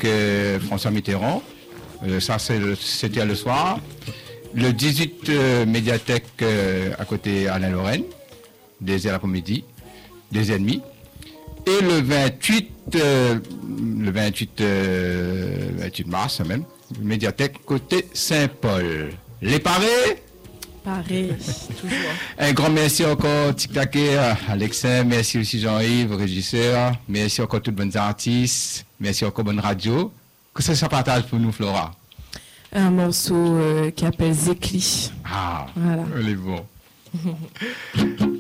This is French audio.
François Mitterrand. Ça, c'était le soir. Le 18, médiathèque à côté Alain Lorraine, 2h l'après-midi, 2h30. Et le 28 mars même, médiathèque côté Saint-Paul. Les parés? Pareil, toujours. Un grand merci encore, Tic Taquet, Alexin, merci aussi Jean-Yves, régisseur, merci encore toutes bonnes artistes, merci encore bonne radio. Qu'est-ce que ça partage pour nous, Flora? Un morceau qui s'appelle Zekli. Ah, voilà. elle est bon.